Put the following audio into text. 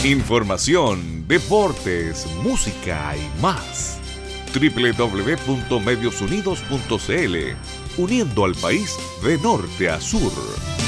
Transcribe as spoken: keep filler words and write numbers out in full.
Información, deportes, música y más. doble u doble u doble u punto medios unidos punto c l, uniendo al país de norte a sur.